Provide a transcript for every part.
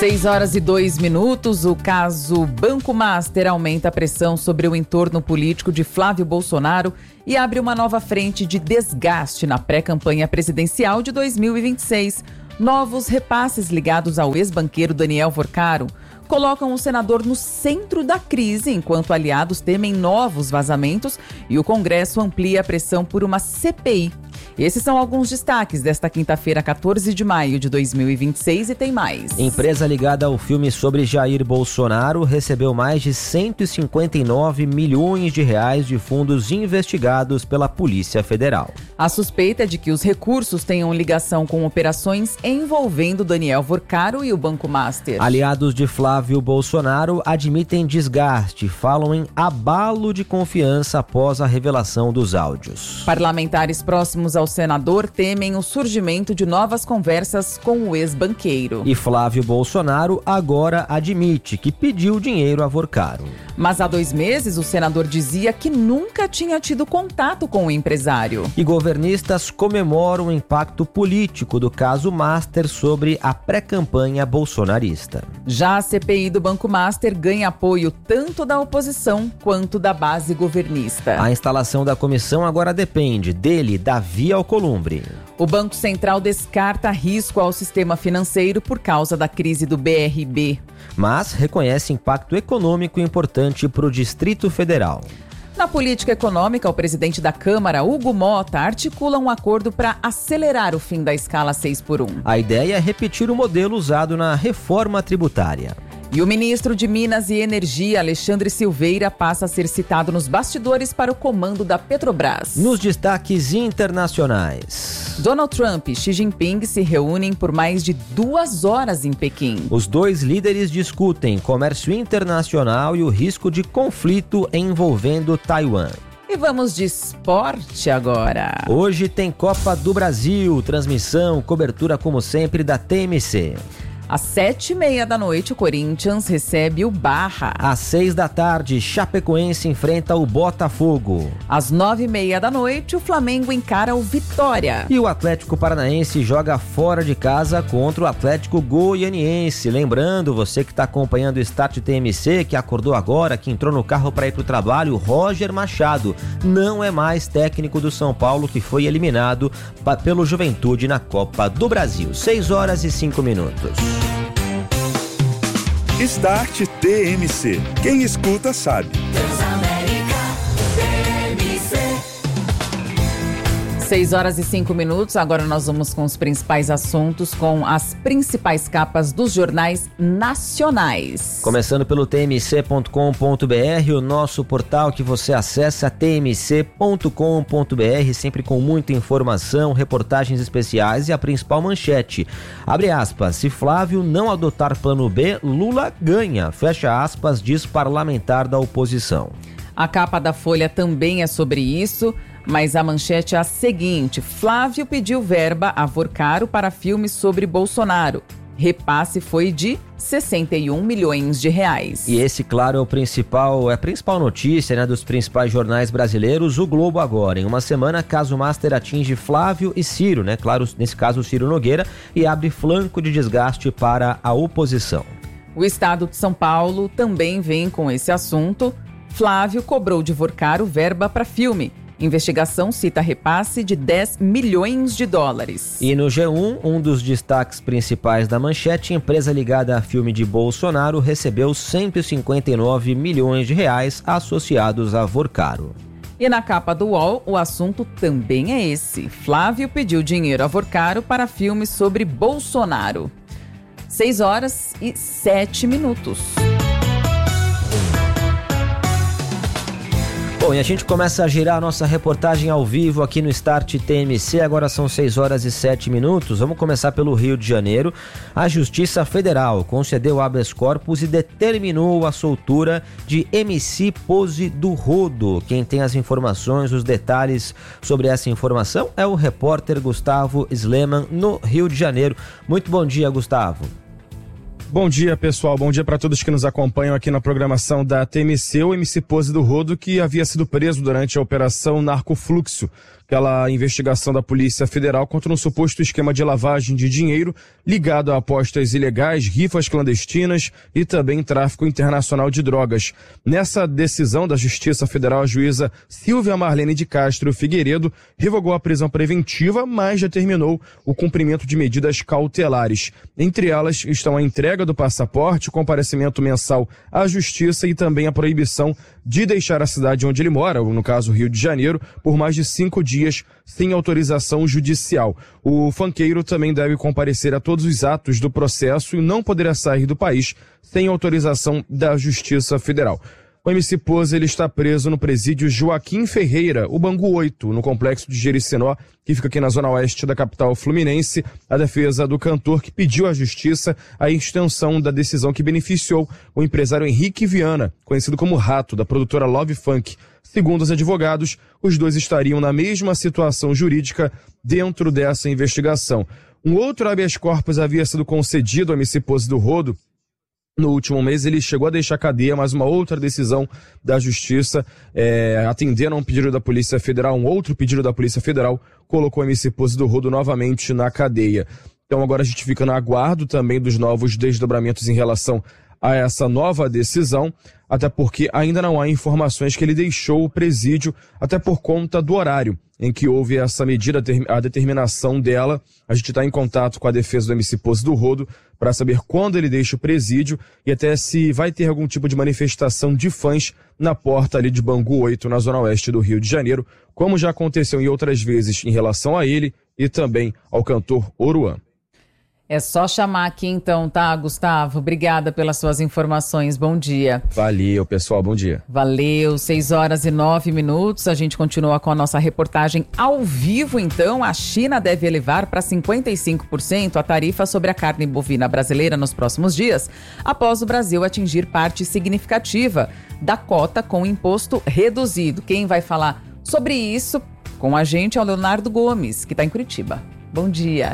6h02. O caso Banco Master aumenta a pressão sobre o entorno político de Flávio Bolsonaro e abre uma nova frente de desgaste na pré-campanha presidencial de 2026. Novos repasses ligados ao ex-banqueiro Daniel Vorcaro colocam o senador no centro da crise, enquanto aliados temem novos vazamentos e o Congresso amplia a pressão por uma CPI. Esses são alguns destaques desta quinta-feira, 14 de maio de 2026, e tem mais. Empresa ligada ao filme sobre Jair Bolsonaro recebeu mais de 159 milhões de reais de fundos investigados pela Polícia Federal. A suspeita é de que os recursos tenham ligação com operações envolvendo Daniel Vorcaro e o Banco Master. Aliados de Flávio Bolsonaro admitem desgaste, falam em abalo de confiança após a revelação dos áudios. Parlamentares próximos ao senador temem o surgimento de novas conversas com o ex-banqueiro. E Flávio Bolsonaro agora admite que pediu dinheiro a Vorcaro. Mas há 2 meses o senador dizia que nunca tinha tido contato com o empresário. E governistas comemoram o impacto político do caso Master sobre a pré-campanha bolsonarista. Já a CPI do Banco Master ganha apoio tanto da oposição quanto da base governista. A instalação da comissão agora depende dele, Davi Alcolumbre. O Banco Central descarta risco ao sistema financeiro por causa da crise do BRB. Mas reconhece impacto econômico importante para o Distrito Federal. Na política econômica, o presidente da Câmara, Hugo Mota, articula um acordo para acelerar o fim da escala 6x1. A ideia é repetir o modelo usado na reforma tributária. E o ministro de Minas e Energia, Alexandre Silveira, passa a ser citado nos bastidores para o comando da Petrobras. Nos destaques internacionais, Donald Trump e Xi Jinping se reúnem por mais de 2 horas em Pequim. Os dois líderes discutem comércio internacional e o risco de conflito envolvendo Taiwan. E vamos de esporte agora. Hoje tem Copa do Brasil, transmissão, cobertura como sempre da TMC. Às 7h30 o Corinthians recebe o Barra. Às 6h, Chapecoense enfrenta o Botafogo. Às 9h30 o Flamengo encara o Vitória. E o Atlético Paranaense joga fora de casa contra o Atlético Goianiense. Lembrando, você que está acompanhando o Start TMC, que acordou agora, que entrou no carro para ir para o trabalho, Roger Machado não é mais técnico do São Paulo, que foi eliminado pelo Juventude na Copa do Brasil. 6h05. Start TMC. Quem escuta sabe. 6h05. Agora nós vamos com os principais assuntos, com as principais capas dos jornais nacionais. Começando pelo tmc.com.br, o nosso portal que você acessa, tmc.com.br, sempre com muita informação, reportagens especiais e a principal manchete. Abre aspas, se Flávio não adotar plano B, Lula ganha. Fecha aspas, diz parlamentar da oposição. A capa da Folha também é sobre isso, mas a manchete é a seguinte: Flávio pediu verba a Vorcaro para filmes sobre Bolsonaro. Repasse foi de 61 milhões de reais. E esse, claro, é a principal notícia, né, dos principais jornais brasileiros. O Globo agora. Em uma semana, caso Master atinge Flávio e Ciro, né? Claro, nesse caso, Ciro Nogueira, e abre flanco de desgaste para a oposição. O Estado de São Paulo também vem com esse assunto. Flávio cobrou de Vorcaro verba para filme. Investigação cita repasse de 10 milhões de dólares. E no G1, um dos destaques principais da manchete, empresa ligada a filme de Bolsonaro recebeu 159 milhões de reais associados a Vorcaro. E na capa do UOL, o assunto também é esse. Flávio pediu dinheiro a Vorcaro para filmes sobre Bolsonaro. 6h07. Bom, e a gente começa a girar a nossa reportagem ao vivo aqui no Start TMC, agora são 6h07. Vamos começar pelo Rio de Janeiro. A Justiça Federal concedeu habeas corpus e determinou a soltura de MC Pose do Rodo. Quem tem as informações, os detalhes sobre essa informação é o repórter Gustavo Sleman, no Rio de Janeiro. Muito bom dia, Gustavo. Bom dia, pessoal. Bom dia para todos que nos acompanham aqui na programação da TMC. O MC Pose do Rodo, que havia sido preso durante a Operação Narcofluxo, aquela investigação da Polícia Federal contra um suposto esquema de lavagem de dinheiro ligado a apostas ilegais, rifas clandestinas e também tráfico internacional de drogas. Nessa decisão da Justiça Federal, a juíza Silvia Marlene de Castro Figueiredo revogou a prisão preventiva, mas determinou o cumprimento de medidas cautelares. Entre elas estão a entrega do passaporte, o comparecimento mensal à Justiça e também a proibição de deixar a cidade onde ele mora, no caso Rio de Janeiro, por mais de 5 dias sem autorização judicial. O funkeiro também deve comparecer a todos os atos do processo e não poderá sair do país sem autorização da Justiça Federal. O MC Pose, ele está preso no presídio Joaquim Ferreira, o Bangu 8, no complexo de Jericinó, que fica aqui na zona oeste da capital fluminense. A defesa do cantor, que pediu à justiça a extensão da decisão que beneficiou o empresário Henrique Viana, conhecido como Rato, da produtora Love Funk. Segundo os advogados, os dois estariam na mesma situação jurídica dentro dessa investigação. Um outro habeas corpus havia sido concedido ao MC Pose do Rodo. No último mês, ele chegou a deixar a cadeia, mas uma outra decisão da Justiça, atendendo a um pedido da Polícia Federal, um outro pedido da Polícia Federal, colocou o MC Pose do Rodo novamente na cadeia. Então agora a gente fica no aguardo também dos novos desdobramentos em relação a essa nova decisão, até porque ainda não há informações que ele deixou o presídio, até por conta do horário em que houve essa medida, a determinação dela. A gente está em contato com a defesa do MC Pose do Rodo para saber quando ele deixa o presídio e até se vai ter algum tipo de manifestação de fãs na porta ali de Bangu 8, na zona oeste do Rio de Janeiro, como já aconteceu em outras vezes em relação a ele e também ao cantor Oruan. É só chamar aqui então, tá, Gustavo? Obrigada pelas suas informações. Bom dia. Valeu, pessoal. Bom dia. Valeu. 6h09. A gente continua com a nossa reportagem ao vivo, então. A China deve elevar para 55% a tarifa sobre a carne bovina brasileira nos próximos dias, após o Brasil atingir parte significativa da cota com imposto reduzido. Quem vai falar sobre isso com a gente é o Leonardo Gomes, que está em Curitiba. Bom dia.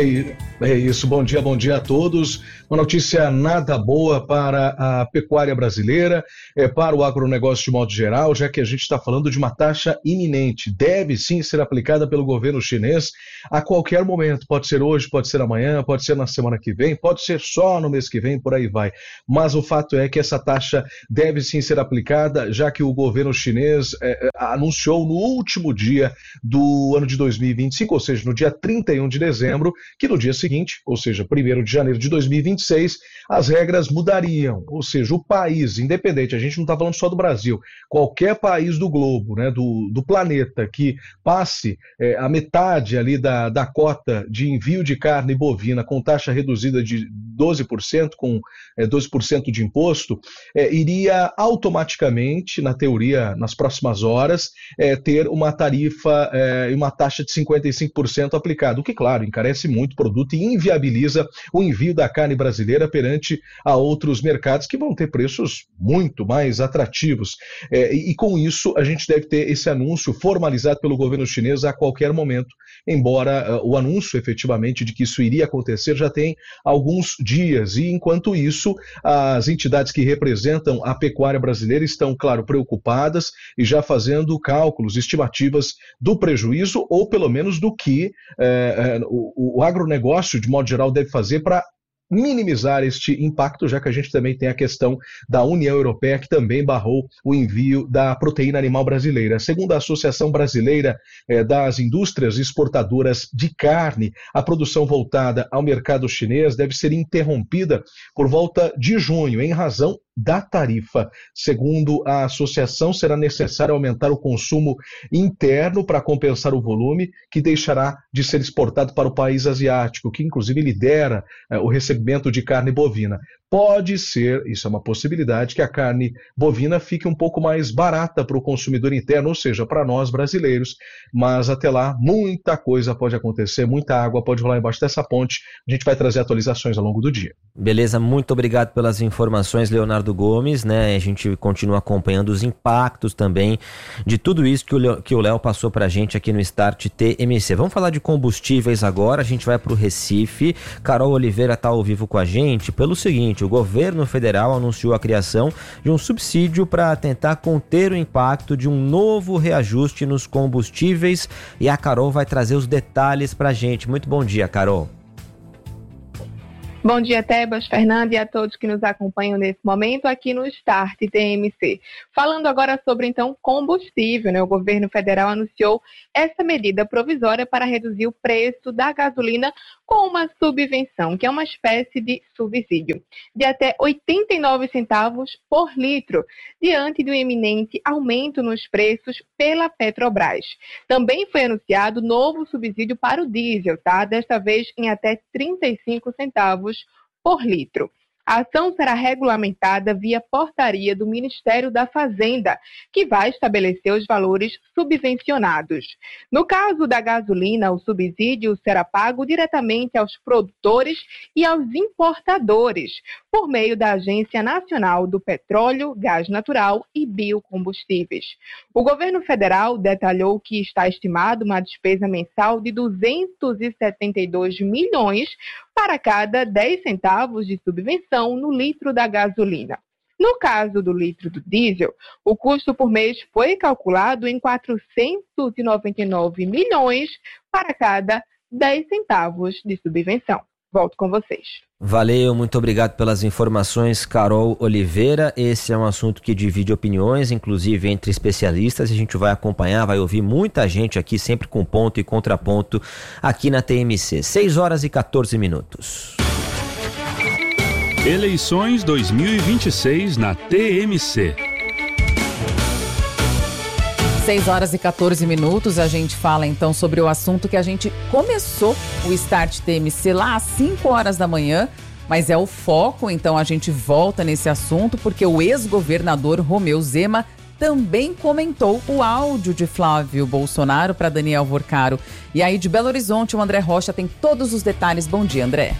É isso, bom dia a todos. Uma notícia nada boa para a pecuária brasileira, para o agronegócio de modo geral, já que a gente está falando de uma taxa iminente. Deve sim ser aplicada pelo governo chinês a qualquer momento. Pode ser hoje, pode ser amanhã, pode ser na semana que vem, pode ser só no mês que vem, por aí vai. Mas o fato é que essa taxa deve sim ser aplicada, já que o governo chinês anunciou no último dia do ano de 2025, ou seja, no dia 31 de dezembro, que no dia seguinte, ou seja, 1º de janeiro de 2026, as regras mudariam, ou seja, o país, independente, a gente não está falando só do Brasil, qualquer país do globo, né, do planeta, que passe a metade ali da cota de envio de carne bovina com taxa reduzida de 12%, com 12% de imposto, iria automaticamente, na teoria, nas próximas horas, ter uma tarifa e uma taxa de 55% aplicada, o que, claro, encarece muito o produto e inviabiliza o envio da carne brasileira perante a outros mercados que vão ter preços muito mais atrativos. E com isso, a gente deve ter esse anúncio formalizado pelo governo chinês a qualquer momento, embora o anúncio, efetivamente, de que isso iria acontecer já tem alguns dias. E, enquanto isso, as entidades que representam a pecuária brasileira estão, claro, preocupadas e já fazendo cálculos, estimativas do prejuízo ou, pelo menos, do que o agronegócio, de modo geral, deve fazer para minimizar este impacto, já que a gente também tem a questão da União Europeia, que também barrou o envio da proteína animal brasileira. Segundo a Associação Brasileira das Indústrias Exportadoras de Carne, a produção voltada ao mercado chinês deve ser interrompida por volta de junho, em razão da tarifa. Segundo a associação, será necessário aumentar o consumo interno para compensar o volume que deixará de ser exportado para o país asiático, que inclusive lidera o recebimento de carne bovina. Pode ser, isso é uma possibilidade, que a carne bovina fique um pouco mais barata para o consumidor interno, ou seja, para nós brasileiros, mas até lá muita coisa pode acontecer, muita água pode rolar embaixo dessa ponte. A gente vai trazer atualizações ao longo do dia. Beleza, muito obrigado pelas informações, Leonardo Gomes, né? A gente continua acompanhando os impactos também de tudo isso que o Léo passou pra gente aqui no Start TMC. Vamos falar de combustíveis agora, a gente vai pro Recife. Carol Oliveira tá ao vivo com a gente pelo seguinte: seguinte: o governo federal anunciou a criação de um subsídio para tentar conter o impacto de um novo reajuste nos combustíveis, e a Carol vai trazer os detalhes para a gente. Muito bom dia, Carol. Bom dia, Tebas, Fernando, e a todos que nos acompanham nesse momento aqui no Start TMC. Falando agora sobre, então, combustível, né? O governo federal anunciou essa medida provisória para reduzir o preço da gasolina com uma subvenção, que é uma espécie de subsídio, de até 89 centavos por litro, diante do iminente aumento nos preços pela Petrobras. Também foi anunciado novo subsídio para o diesel, tá? Desta vez em até 35 centavos por litro. A ação será regulamentada via portaria do Ministério da Fazenda, que vai estabelecer os valores subvencionados. No caso da gasolina, o subsídio será pago diretamente aos produtores e aos importadores, por meio da Agência Nacional do Petróleo, Gás Natural e Biocombustíveis. O governo federal detalhou que está estimado uma despesa mensal de 272 milhões para cada 10 centavos de subvenção no litro da gasolina. No caso do litro do diesel, o custo por mês foi calculado em 499 milhões para cada 10 centavos de subvenção. Volto com vocês. Valeu, muito obrigado pelas informações, Carol Oliveira. Esse é um assunto que divide opiniões, inclusive entre especialistas. A gente vai acompanhar, vai ouvir muita gente aqui, sempre com ponto e contraponto, aqui na TMC. 6h14. Eleições 2026 na TMC. 6h14, a gente fala então sobre o assunto que a gente começou o Start TMC lá às 5 horas da manhã, mas é o foco, então a gente volta nesse assunto porque o ex-governador Romeu Zema também comentou o áudio de Flávio Bolsonaro para Daniel Worcaro. E aí de Belo Horizonte, o André Rocha tem todos os detalhes. Bom dia, André.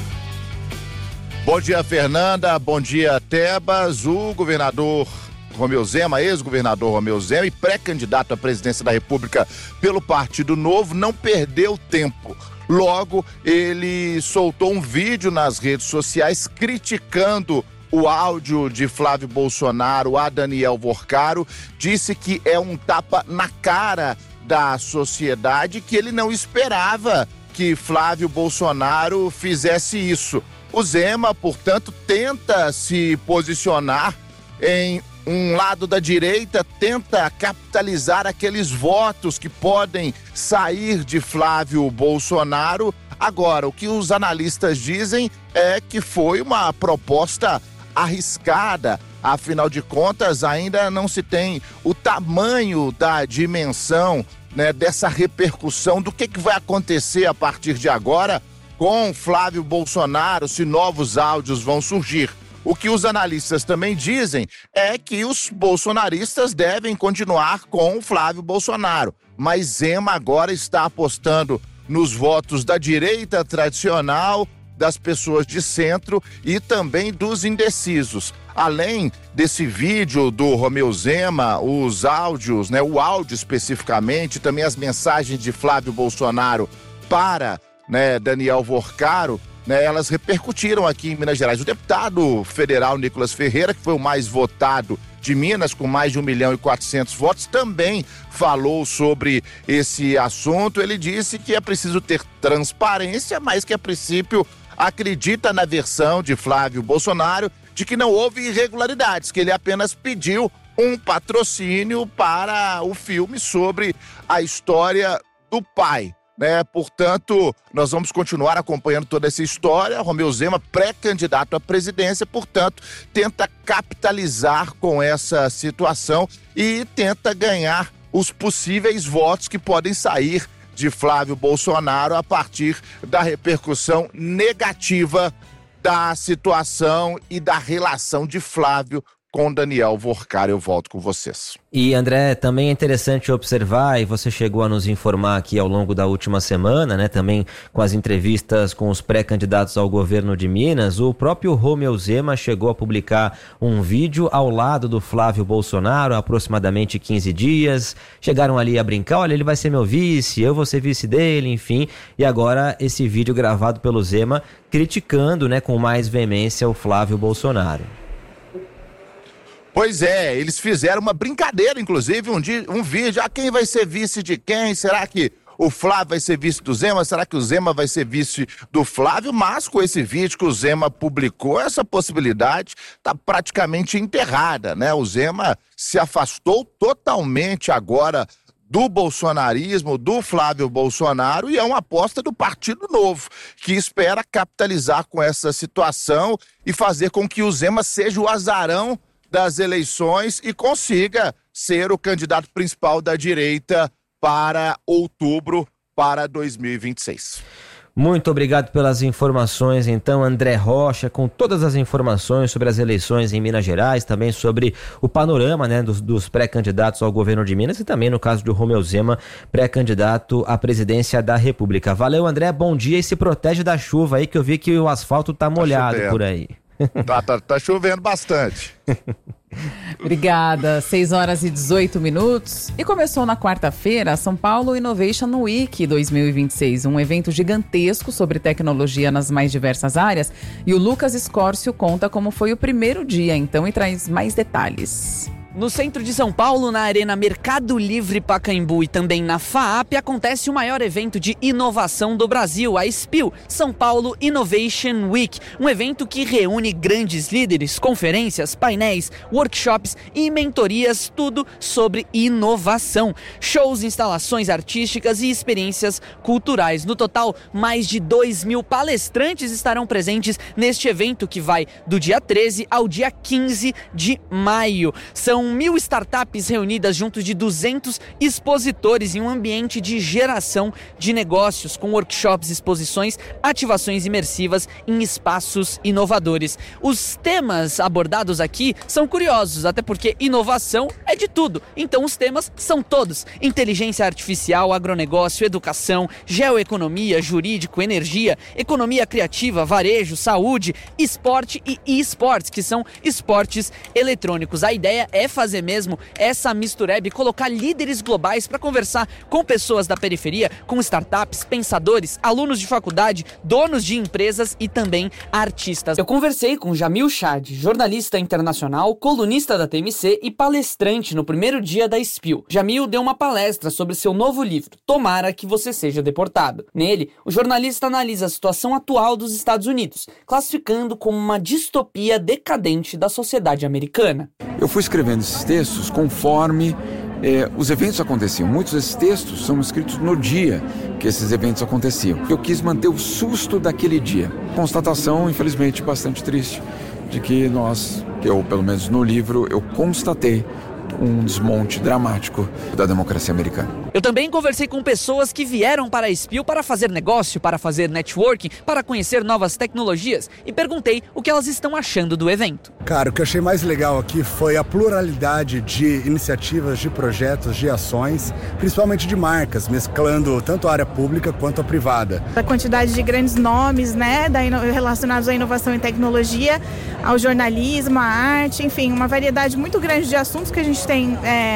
Bom dia, Fernanda. Bom dia, Tebas. O governador Romeu Zema, ex-governador Romeu Zema e pré-candidato à presidência da República pelo Partido Novo, não perdeu tempo. Logo, ele soltou um vídeo nas redes sociais criticando o áudio de Flávio Bolsonaro a Daniel Worcaro, disse que é um tapa na cara da sociedade, que ele não esperava que Flávio Bolsonaro fizesse isso. O Zema, portanto, tenta se posicionar em um lado da direita, tenta capitalizar aqueles votos que podem sair de Flávio Bolsonaro. Agora, o que os analistas dizem é que foi uma proposta arriscada. Afinal de contas, ainda não se tem o tamanho da dimensão, né, dessa repercussão, do que vai acontecer a partir de agora com Flávio Bolsonaro, se novos áudios vão surgir. O que os analistas também dizem é que os bolsonaristas devem continuar com o Flávio Bolsonaro, mas Zema agora está apostando nos votos da direita tradicional, das pessoas de centro e também dos indecisos. Além desse vídeo do Romeu Zema, os áudios, né, o áudio especificamente, também as mensagens de Flávio Bolsonaro para, né, Daniel Worcaro, né, elas repercutiram aqui em Minas Gerais. O deputado federal Nicolas Ferreira, que foi o mais votado de Minas, com mais de 1.400.000 votos, também falou sobre esse assunto. Ele disse que é preciso ter transparência, mas que a princípio acredita na versão de Flávio Bolsonaro de que não houve irregularidades, que ele apenas pediu um patrocínio para o filme sobre a história do pai. Portanto, nós vamos continuar acompanhando toda essa história. Romeu Zema, pré-candidato à presidência, portanto, tenta capitalizar com essa situação e tenta ganhar os possíveis votos que podem sair de Flávio Bolsonaro a partir da repercussão negativa da situação e da relação de Flávio com Daniel Vorcar. Eu volto com vocês. E André, também é interessante observar, e você chegou a nos informar aqui ao longo da última semana, né, também com as entrevistas com os pré-candidatos ao governo de Minas, o próprio Romeu Zema chegou a publicar um vídeo ao lado do Flávio Bolsonaro há aproximadamente 15 dias, chegaram ali a brincar, olha, ele vai ser meu vice, eu vou ser vice dele, enfim, e agora esse vídeo gravado pelo Zema criticando, né, com mais veemência o Flávio Bolsonaro. Pois é, eles fizeram uma brincadeira, inclusive, um vídeo. Quem vai ser vice de quem? Será que o Flávio vai ser vice do Zema? Será que o Zema vai ser vice do Flávio? Mas com esse vídeo que o Zema publicou, essa possibilidade está praticamente enterrada, né? O Zema se afastou totalmente agora do bolsonarismo, do Flávio Bolsonaro, e é uma aposta do Partido Novo, que espera capitalizar com essa situação e fazer com que o Zema seja o azarão das eleições e consiga ser o candidato principal da direita para outubro para 2026. Muito obrigado pelas informações, então, André Rocha, com todas as informações sobre as eleições em Minas Gerais, também sobre o panorama, né, dos pré-candidatos ao governo de Minas e também no caso do Romeu Zema, pré-candidato à presidência da República. Valeu, André, bom dia e se protege da chuva aí, que eu vi que o asfalto tá molhado por aí. Tá chovendo bastante. Obrigada, 6h18. E começou na quarta-feira a São Paulo Innovation Week 2026, um evento gigantesco sobre tecnologia nas mais diversas áreas. E o Lucas Escórcio conta como foi o primeiro dia, então, e traz mais detalhes. No centro de São Paulo, na Arena Mercado Livre Pacaembu e também na FAAP, acontece o maior evento de inovação do Brasil, a SPIL, São Paulo Innovation Week, um evento que reúne grandes líderes, conferências, painéis, workshops e mentorias, tudo sobre inovação. Shows, instalações artísticas e experiências culturais. No total, mais de 2.000 palestrantes estarão presentes neste evento que vai do dia 13 ao dia 15 de maio. São 1.000 startups reunidas junto de 200 expositores em um ambiente de geração de negócios, com workshops, exposições, ativações imersivas em espaços inovadores. Os temas abordados aqui são curiosos, até porque inovação é de tudo, então os temas são todos: inteligência artificial, agronegócio, educação, geoeconomia, jurídico, energia, economia criativa, varejo, saúde, esporte e e-sports, que são esportes eletrônicos. A ideia é fazer mesmo essa mistureba e colocar líderes globais para conversar com pessoas da periferia, com startups, pensadores, alunos de faculdade, donos de empresas e também artistas. Eu conversei com Jamil Chad, jornalista internacional, colunista da TMC e palestrante no primeiro dia da SPIL. Jamil deu uma palestra sobre seu novo livro, Tomara que Você Seja Deportado. Nele, o jornalista analisa a situação atual dos Estados Unidos, classificando como uma distopia decadente da sociedade americana. Eu fui escrevendo esses textos conforme os eventos aconteciam. Muitos desses textos são escritos no dia que esses eventos aconteciam. Eu quis manter o susto daquele dia. Constatação, infelizmente, bastante triste, de que eu pelo menos no livro, eu constatei um desmonte dramático da democracia americana. Eu também conversei com pessoas que vieram para a SPIL para fazer negócio, para fazer networking, para conhecer novas tecnologias e perguntei o que elas estão achando do evento. Cara, o que eu achei mais legal aqui foi a pluralidade de iniciativas, de projetos, de ações, principalmente de marcas, mesclando tanto a área pública quanto a privada. A quantidade de grandes nomes, né, relacionados à inovação e tecnologia, ao jornalismo, à arte, enfim, uma variedade muito grande de assuntos que a gente tem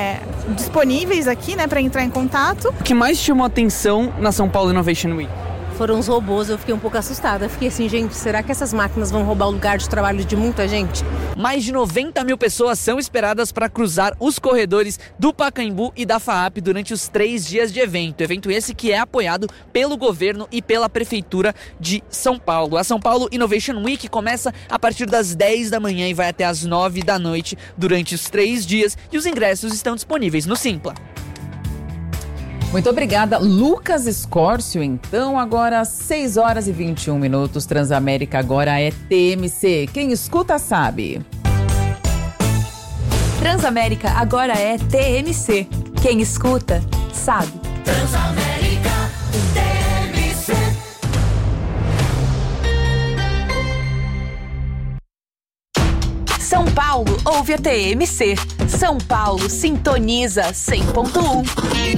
disponíveis aqui, né, para entrar em contato. O que mais chamou a atenção na São Paulo Innovation Week? Foram os robôs, eu fiquei um pouco assustada. Fiquei assim, gente, será que essas máquinas vão roubar o lugar de trabalho de muita gente? Mais de 90 mil pessoas são esperadas para cruzar os corredores do Pacaembu e da FAAP durante os 3 dias de evento. Evento esse que é apoiado pelo governo e pela Prefeitura de São Paulo. A São Paulo Innovation Week começa a partir das 10 da manhã e vai até as 9 da noite durante os 3 dias e os ingressos estão disponíveis no Simpla. Muito obrigada, Lucas Escórcio. Então, agora 6h21. Transamérica agora é TMC. Quem escuta sabe. Transamérica agora é TMC. Quem escuta sabe. Transamérica TMC. São Paulo ouve a TMC. São Paulo sintoniza 100.1.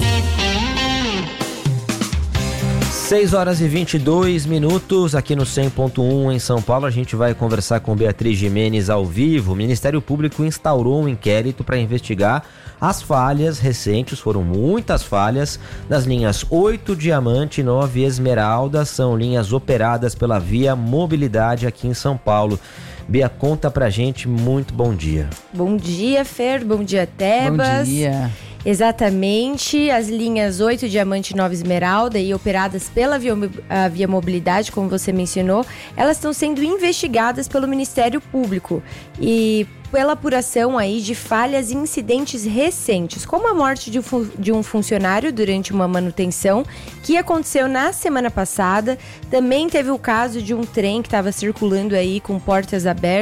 6 horas e 22 minutos aqui no 100.1 em São Paulo. A gente vai conversar com Beatriz Gimenez ao vivo. O Ministério Público instaurou um inquérito para investigar as falhas recentes, foram muitas falhas, nas linhas 8 Diamante e 9 Esmeralda. São linhas operadas pela Via Mobilidade aqui em São Paulo. Bia, conta pra gente, muito bom dia. Bom dia, Fer, bom dia, Tebas. Bom dia. Exatamente, as linhas 8 Diamante e 9 Esmeralda, e operadas pela Via Mobilidade, como você mencionou, elas estão sendo investigadas pelo Ministério Público e pela apuração aí de falhas e incidentes recentes, como a morte de um funcionário durante uma manutenção que aconteceu na semana passada. Também teve o caso de um trem que estava circulando aí com portas abertas